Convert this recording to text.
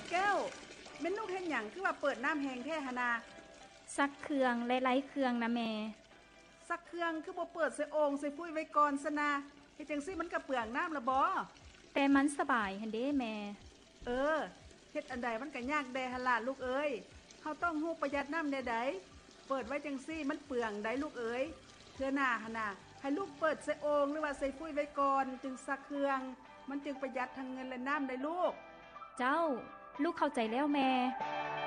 แก้วแม่นลูกเฮ็ดหยังคือว่าเปิดน้ำแห้งแท้หนนาซักเครื่องและไร้เครื่องนะแม่ซักเครื่องคือบ่เปิดใส่โอ่งใส่ฟุ้ยไว้ก่อนซะนะเฮ็ดจังซี่มันก็เปลืองน้ำละบ่แต่มันสบายหั่นเด้แม่เออเฮ็ดอันใดมันก็ยากแดหั่นล่ะลูกเอ้ยเฮาต้องฮู้ประหยัดน้ำแใดๆเปิดไว้จังซี่มันเปลืองได้ลูกเอ้ยเทื่อหน้าหั่นน่ะให้ลูกเปิดใส่โอ่งหรือว่าใส่ฟุ้ยไว้ก่อนจึงซักเครื่องมันจึงประหยัดทั้งเงินและน้ำได้ลูกเจ้าลูกเข้าใจแล้วแม่